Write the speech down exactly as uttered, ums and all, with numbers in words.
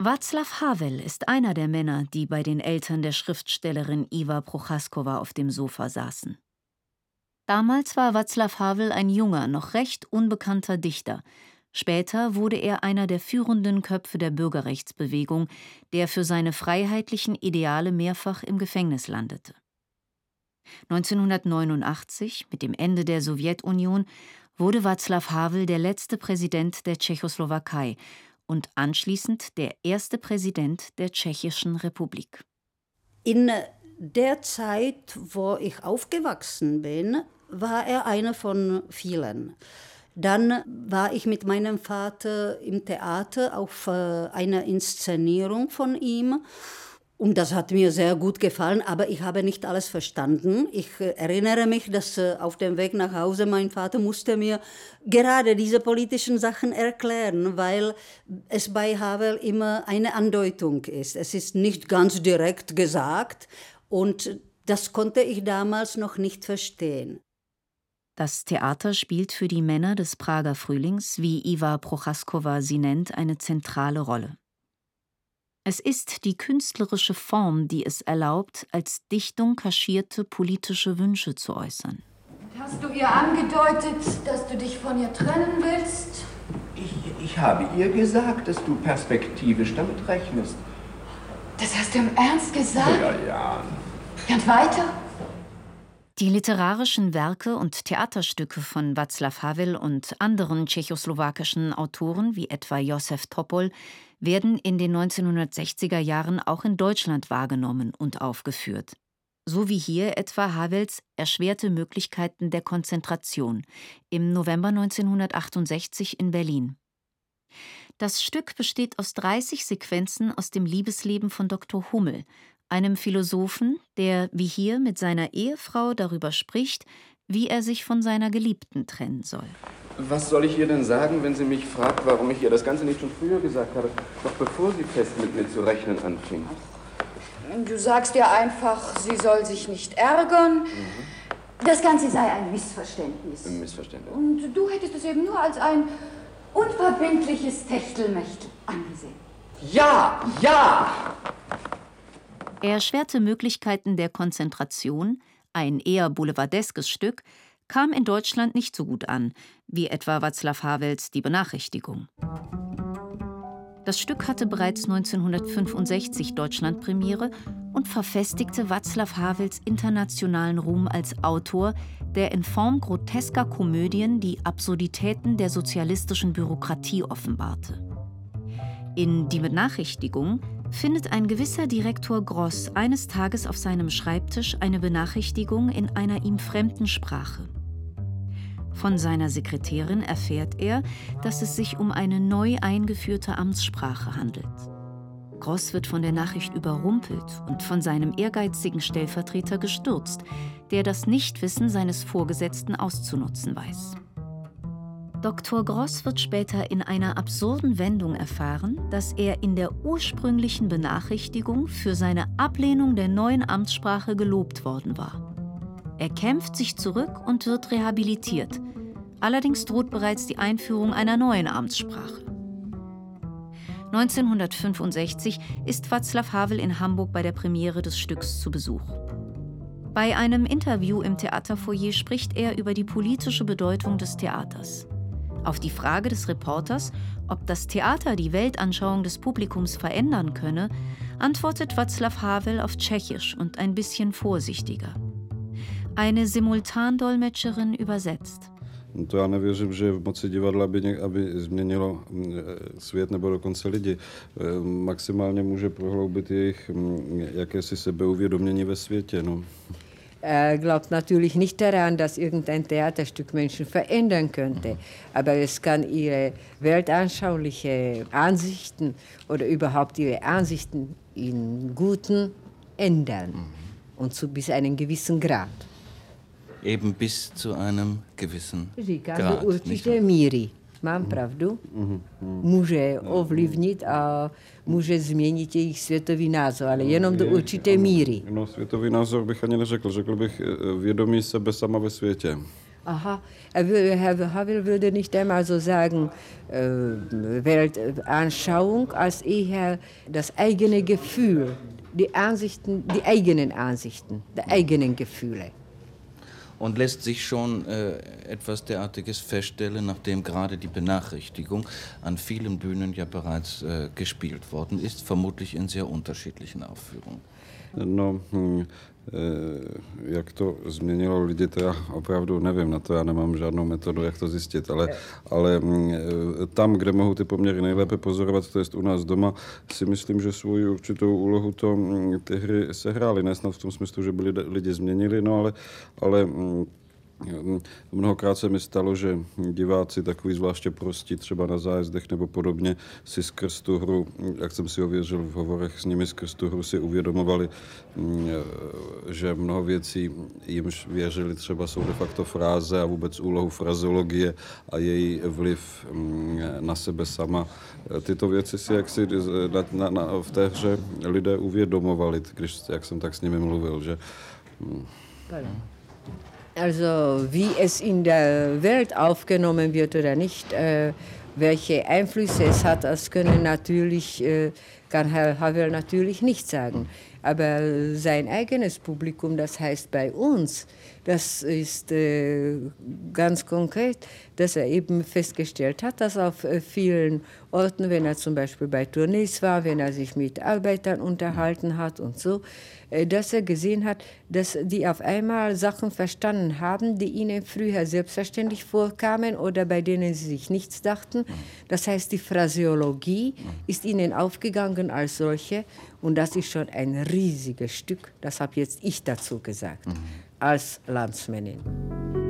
Václav Havel ist einer der Männer, die bei den Eltern der Schriftstellerin Iva Prochaskowa auf dem Sofa saßen. Damals war Václav Havel ein junger, noch recht unbekannter Dichter. Später wurde er einer der führenden Köpfe der Bürgerrechtsbewegung, der für seine freiheitlichen Ideale mehrfach im Gefängnis landete. neunzehnhundertneunundachtzig, mit dem Ende der Sowjetunion, wurde Václav Havel der letzte Präsident der Tschechoslowakei und anschließend der erste Präsident der Tschechischen Republik. In der Zeit, wo ich aufgewachsen bin, war er einer von vielen. Dann war ich mit meinem Vater im Theater auf einer Inszenierung von ihm. Und das hat mir sehr gut gefallen, aber ich habe nicht alles verstanden. Ich erinnere mich, dass auf dem Weg nach Hause mein Vater musste mir gerade diese politischen Sachen erklären, weil es bei Havel immer eine Andeutung ist. Es ist nicht ganz direkt gesagt und das konnte ich damals noch nicht verstehen. Das Theater spielt für die Männer des Prager Frühlings, wie Iva Prochaskowa sie nennt, eine zentrale Rolle. Es ist die künstlerische Form, die es erlaubt, als Dichtung kaschierte politische Wünsche zu äußern. Hast du ihr angedeutet, dass du dich von ihr trennen willst? Ich, ich habe ihr gesagt, dass du perspektivisch damit rechnest. Das hast du im Ernst gesagt? Ja, ja. Und weiter? Die literarischen Werke und Theaterstücke von Václav Havel und anderen tschechoslowakischen Autoren, wie etwa Josef Topol, werden in den neunzehnhundertsechziger Jahren auch in Deutschland wahrgenommen und aufgeführt. So wie hier etwa Havels Erschwerte Möglichkeiten der Konzentration im November neunzehnhundertachtundsechzig in Berlin. Das Stück besteht aus dreißig Sequenzen aus dem Liebesleben von Doktor Hummel, einem Philosophen, der wie hier mit seiner Ehefrau darüber spricht, wie er sich von seiner Geliebten trennen soll. Was soll ich ihr denn sagen, wenn sie mich fragt, warum ich ihr das Ganze nicht schon früher gesagt habe, doch bevor sie fest mit mir zu rechnen anfing? Du sagst ihr einfach, sie soll sich nicht ärgern. Mhm. Das Ganze sei ein Missverständnis. Ein Missverständnis. Und du hättest es eben nur als ein unverbindliches Techtelmechtel angesehen. Ja, ja! Erschwerte Möglichkeiten der Konzentration, ein eher boulevardeskes Stück, kam in Deutschland nicht so gut an, wie etwa Václav Havels Die Benachrichtigung. Das Stück hatte bereits neunzehnhundertfünfundsechzig Deutschlandpremiere und verfestigte Václav Havels internationalen Ruhm als Autor, der in Form grotesker Komödien die Absurditäten der sozialistischen Bürokratie offenbarte. In Die Benachrichtigung findet ein gewisser Direktor Gross eines Tages auf seinem Schreibtisch eine Benachrichtigung in einer ihm fremden Sprache. Von seiner Sekretärin erfährt er, dass es sich um eine neu eingeführte Amtssprache handelt. Gross wird von der Nachricht überrumpelt und von seinem ehrgeizigen Stellvertreter gestürzt, der das Nichtwissen seines Vorgesetzten auszunutzen weiß. Doktor Gross wird später in einer absurden Wendung erfahren, dass er in der ursprünglichen Benachrichtigung für seine Ablehnung der neuen Amtssprache gelobt worden war. Er kämpft sich zurück und wird rehabilitiert. Allerdings droht bereits die Einführung einer neuen Amtssprache. neunzehnhundertfünfundsechzig ist Václav Havel in Hamburg bei der Premiere des Stücks zu Besuch. Bei einem Interview im Theaterfoyer spricht er über die politische Bedeutung des Theaters. Auf die Frage des Reporters, ob das Theater die Weltanschauung des Publikums verändern könne, antwortet Václav Havel auf Tschechisch und ein bisschen vorsichtiger. Eine Simultandolmetscherin übersetzt. To já nevěřím, že v moci divadla by, aby změnilo svět nebo dokonce lidi. Maximálně může prohloubit jejich jakési sebeuvědomění ve světě. No. Er glaubt natürlich nicht daran, dass irgendein Theaterstück Menschen verändern könnte. Aber es kann ihre weltanschauliche Ansichten oder überhaupt ihre Ansichten in Guten ändern. Und zu bis einem gewissen Grad. Eben bis zu einem gewissen Říká Grad. do určité míry. Mám pravdu? Může ovlivnit a může změnit jejich světový názor, ale jenom do určité míry. No, světový názor bych ani neřekl. Řekl bych vědomí sebe sama ve světě. Aha, Herr Havel würde nicht einmal so sagen, äh, Weltanschauung, als eher das eigene Gefühl, die Ansichten, die eigenen Ansichten, die eigenen Gefühle. Und lässt sich schon äh, etwas derartiges feststellen, nachdem gerade die Benachrichtigung an vielen Bühnen ja bereits äh, gespielt worden ist, vermutlich in sehr unterschiedlichen Aufführungen. No, hm, jak to změnilo lidi, to já opravdu nevím, na to já nemám žádnou metodu, jak to zjistit, ale, ale tam, kde mohu ty poměry nejlépe pozorovat, to jest u nás doma, si myslím, že svou určitou úlohu to ty hry sehrály, ne snad v tom smyslu, že by lidi změnili, no ale, ale mnohokrát se mi stalo, že diváci takový zvláště prostí třeba na zájezdech nebo podobně si skrz tu hru, jak jsem si ověřil v hovorech s nimi, skrz tu hru si uvědomovali, že mnoho věcí jimž věřili třeba jsou de facto fráze a vůbec úlohu frazeologie a její vliv na sebe sama. Tyto věci si jaksi na, na, na, v té hře lidé uvědomovali, když, jak jsem tak s nimi mluvil, že... Also wie es in der Welt aufgenommen wird oder nicht, äh, welche Einflüsse es hat, das können natürlich, äh, kann Herr Havel natürlich nicht sagen. Aber sein eigenes Publikum, das heißt bei uns, das ist äh, ganz konkret, dass er eben festgestellt hat, dass auf äh, vielen Orten, wenn er zum Beispiel bei Tournees war, wenn er sich mit Arbeitern unterhalten hat und so, äh, dass er gesehen hat, dass die auf einmal Sachen verstanden haben, die ihnen früher selbstverständlich vorkamen oder bei denen sie sich nichts dachten. Das heißt, die Phraseologie ist ihnen aufgegangen als solche und das ist schon ein riesiges Stück, das habe jetzt ich dazu gesagt, als Landsmännin.